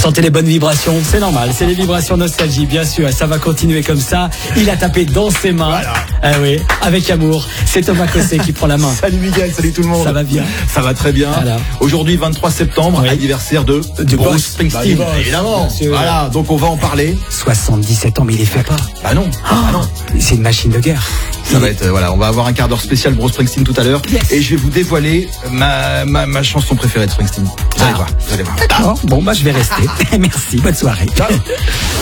sentez les bonnes vibrations, c'est normal, c'est les vibrations nostalgie, bien sûr, et ça va continuer comme ça. Il a tapé dans ses mains, voilà. Oui, avec amour. C'est Thomas Cosset qui prend la main. Salut Miguel, salut tout le monde. Ça va bien? Ça va très bien. Voilà. Aujourd'hui, 23 septembre, oui. Anniversaire de Bruce Springsteen. Évidemment. Voilà, donc on va en parler. 77 ans, mais il les fait pas. Bah non. Non. C'est une machine de guerre. Ça va être, voilà, on va avoir un quart d'heure spécial Bruce Springsteen tout à l'heure. Yes. Et je vais vous dévoiler ma chanson préférée de Springsteen. Vous allez voir. D'accord. Bon, bah, je vais rester. Merci. Bonne soirée. Ciao.